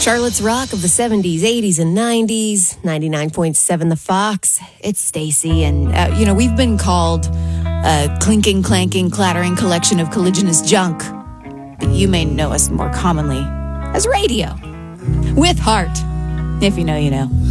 Charlotte's Rock of the 70s, 80s, and 90s, 99.7 The Fox. It's Stacy, and, we've been called a clinking, clanking, clattering collection of colliginous junk. But you may know us more commonly as radio. With heart. If you know, you know.